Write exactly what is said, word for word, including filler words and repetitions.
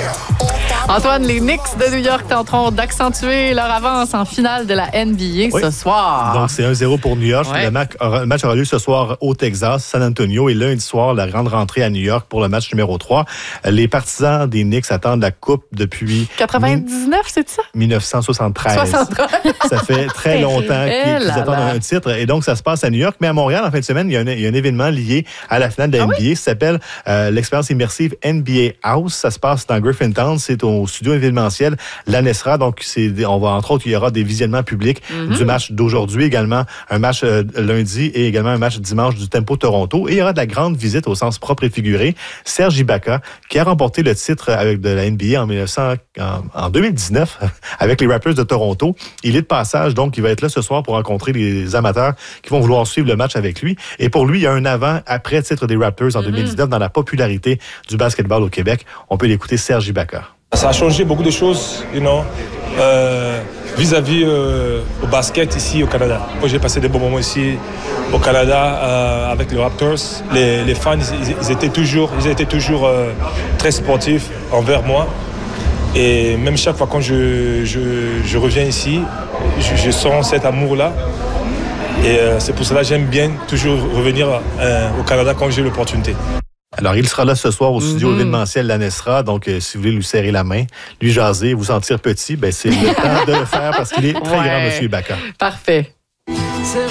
Antoine, les Knicks de New York tenteront d'accentuer leur avance en finale de la N B A oui. ce soir. Donc, c'est un zéro pour New York. Ouais. Le, match aura, le match aura lieu ce soir au Texas, San Antonio. Et lundi soir, la grande rentrée à New York pour le match numéro trois. Les partisans des Knicks attendent la coupe depuis... quatre-vingt-dix-neuf, c'est ça? dix-neuf cent soixante-treize. soixante-treize. Ça fait très longtemps qu'ils, qu'ils attendent un titre. Et donc, ça se passe à New York. Mais à Montréal, en fin de semaine, il y a un, il y a un événement lié à la finale de la ah N B A. Oui? Ça s'appelle euh, l'expérience immersive N B A House. Ça se passe dans Griffintown. C'est au studio événementiel l'ANESRA. Donc, c'est, on va, entre autres, il y aura des visionnements publics mm-hmm. du match d'aujourd'hui, également un match euh, lundi et également un match dimanche du Tempo Toronto. Et il y aura de la grande visite au sens propre et figuré. Serge Ibaka, qui a remporté le titre avec de la N B A en, mille neuf cents, en, en deux mille dix-neuf avec les Raptors de Toronto. Il est de passage, donc il va être là ce soir pour rencontrer les amateurs qui vont vouloir suivre le match avec lui. Et pour lui, il y a un avant-après titre des Raptors en mm-hmm. deux mille dix-neuf dans la popularité du basketball au Québec. On peut l'écouter, Serge Ibaka. Ça a changé beaucoup de choses, you know, euh, vis-à-vis euh, au basket ici au Canada. Moi, j'ai passé des bons moments ici au Canada euh, avec les Raptors. Les, les fans, ils, ils étaient toujours, ils étaient toujours euh, très sportifs envers moi. Et même chaque fois quand je, je, je reviens ici, je, je sens cet amour-là. Et euh, c'est pour cela que j'aime bien toujours revenir euh, au Canada quand j'ai l'opportunité. Alors, il sera là ce soir au studio mm-hmm. événementiel de l'ANESRA. Donc, euh, si vous voulez lui serrer la main, lui jaser, vous sentir petit, ben c'est le temps de le faire parce qu'il est très ouais. grand, M. Ibaka. Parfait.